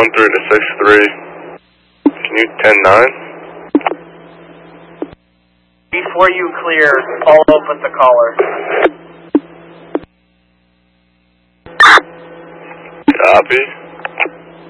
13 to 63. Can you 10-9? Before you clear, follow up with the caller. Copy.